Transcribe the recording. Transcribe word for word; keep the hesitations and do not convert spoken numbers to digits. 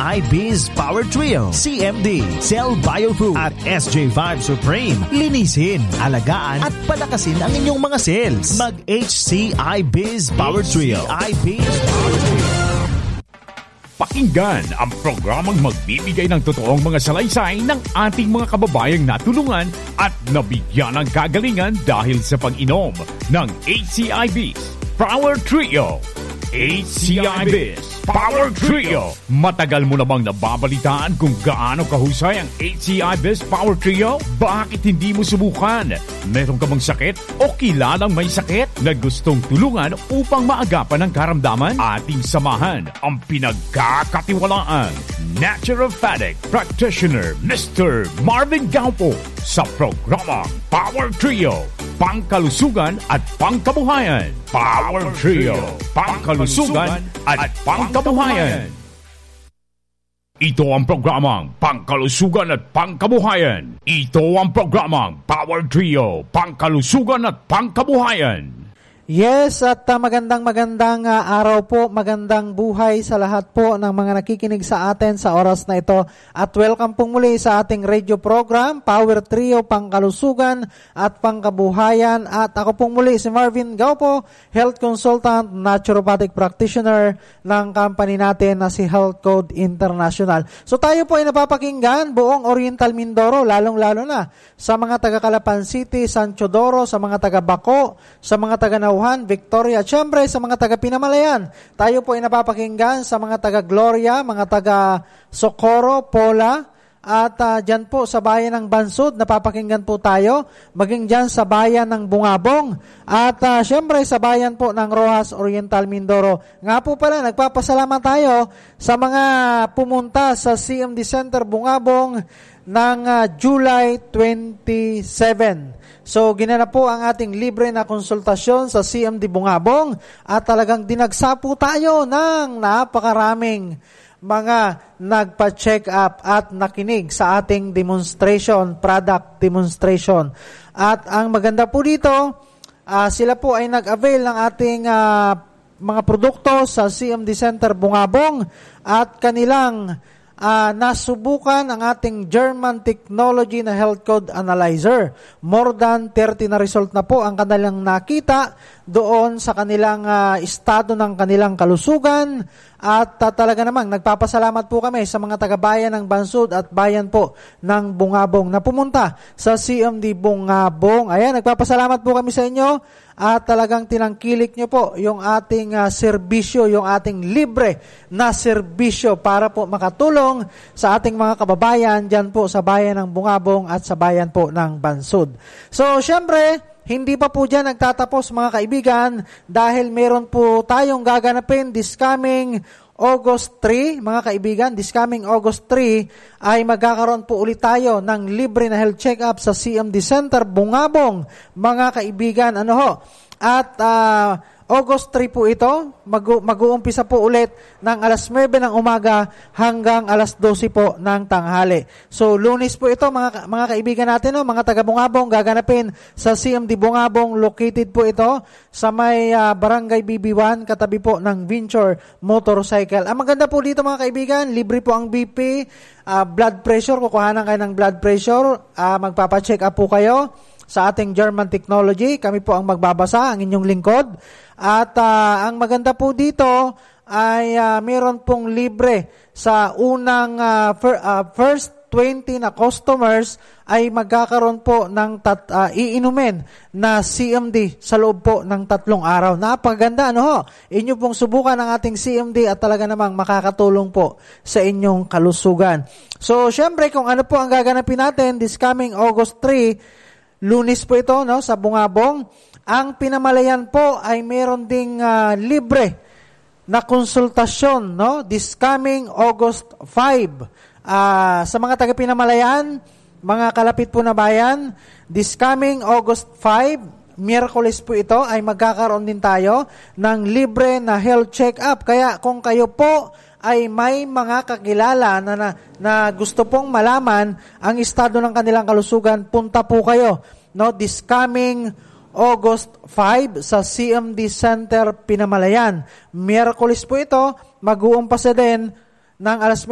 I Biz Power Trio, C M D, Cell Biofood at S J five Supreme. Linisin, alagaan at palakasin ang inyong mga cells. Mag-H C I Biz Power Trio. H C I Biz Power Trio. Pakinggan ang programang magbibigay ng totoong mga salaysay ng ating mga kababayang natulungan at nabigyan ng kagalingan dahil sa pag-inom ng H C I Biz Power Trio. H C I Biz Power Trio. Matagal mo na bang nababalitaan kung gaano kahusay ang H C I Biz Power Trio? Bakit hindi mo subukan? Meron ka bang sakit o kilalang may sakit na gustong tulungan upang maagapan ang karamdaman? Ating samahan ang pinagkakatiwalaan naturopathic practitioner Mister Marvin Gaupo sa programa Power Trio, Pangkalusugan at Pangkabuhayan. Power Trio, Pangkalusugan at Pangkabuhayan. Ito ang programang Pangkalusugan at Pangkabuhayan. Ito ang programang Power Trio, Pangkalusugan at Pangkabuhayan. Yes, at uh, magandang magandang uh, araw po, magandang buhay sa lahat po ng mga nakikinig sa atin sa oras na ito. At welcome po muli sa ating radio program, Power Trio, Pangkalusugan at Pangkabuhayan. At ako po muli si Marvin Gaupo, Health Consultant, Naturopathic Practitioner ng company natin na si Health Code International. So tayo po ay napapakinggan buong Oriental Mindoro, lalong-lalo na sa mga taga Calapan City, San Teodoro, sa mga taga Baco, sa mga taga Nauhan, Victoria, at syempre sa mga taga Pinamalayan. Tayo po ay napapakinggan sa mga taga Gloria, mga taga Socorro, Pola, at uh, dyan po sa bayan ng Bansud, napapakinggan po tayo, maging dyan sa bayan ng Bungabong, at uh, syempre sa bayan po ng Rojas, Oriental Mindoro. Nga po pala, nagpapasalamat tayo sa mga pumunta sa C M D Center Bungabong ng uh, July twenty-seven. So, ginanap po ang ating libre na konsultasyon sa C M D Bungabong at talagang dinagsa po tayo ng napakaraming mga nagpa-check up at nakinig sa ating demonstration, product demonstration. At ang maganda po dito, uh, sila po ay nag-avail ng ating uh, mga produkto sa C M D Center Bungabong at kanilang Uh, nasubukan ang ating German technology na health code analyzer. More than thirty na result na po ang kanilang nakita doon sa kanilang uh, estado ng kanilang kalusugan. At uh, talaga namang nagpapasalamat po kami sa mga taga-bayan ng Bansud at bayan po ng Bungabong na pumunta sa C M D Bungabong. Ayan, nagpapasalamat po kami sa inyo at talagang tinangkilik nyo po yung ating uh, serbisyo, yung ating libre na serbisyo para po makatulong sa ating mga kababayan dyan po sa bayan ng Bungabong at sa bayan po ng Bansud. So, syempre, hindi pa po dyan nagtatapos mga kaibigan dahil meron po tayong gaganapin this coming August third, mga kaibigan, this coming August third ay magkakaroon po ulit tayo ng libre na health check-up sa C M D Center Bungabong, mga kaibigan. Ano ho? At uh, August third po ito, mag- mag-uumpisa po ulit ng alas nuwebe ng umaga hanggang alas dose po ng tanghali. So, Lunes po ito, mga, mga kaibigan natin, no? Mga taga-Bungabong, gaganapin sa C M D Bungabong. Located po ito sa may uh, Barangay B B one, katabi po ng Venture Motorcycle. Ang maganda po dito, mga kaibigan, libre po ang B P, uh, blood pressure, kukuhanan kayo ng blood pressure, uh, magpapacheck up po kayo sa ating German technology. Kami po ang magbabasa, ang inyong lingkod. At uh, ang maganda po dito ay uh, meron pong libre sa unang uh, fir- uh, first twenty na customers ay magkakaroon po ng tat, uh, iinumin na C M D sa loob po ng tatlong araw. Napaganda, ano ho? Inyo pong subukan ang ating C M D at talaga namang makakatulong po sa inyong kalusugan. So, syempre, kung ano po ang gaganapin natin this coming August third, Lunes po ito, no, sa Bungabong. Ang Pinamalayan po ay meron ding uh, libre na konsultasyon, no, this coming August fifth. Uh, sa mga taga Pinamalayan, mga kalapit po na bayan, this coming August fifth, Miyerkules po ito, ay magkakaroon din tayo ng libre na health check-up. Kaya kung kayo po ay may mga kakilala na, na, na gusto pong malaman ang estado ng kanilang kalusugan, punta po kayo, no, this coming August fifth sa C M D Center Pinamalayan. Miyerkules po ito, mag-uumpasa din ng alas